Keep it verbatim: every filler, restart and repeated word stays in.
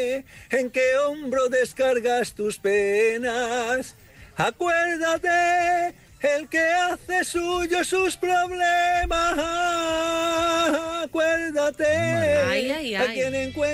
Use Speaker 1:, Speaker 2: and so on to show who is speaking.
Speaker 1: ¿En qué hombro descargas tus penas? Acuérdate, el que hace suyo sus problemas. Acuérdate,
Speaker 2: Ay, ay,
Speaker 1: a
Speaker 2: ay.
Speaker 1: quien encuentra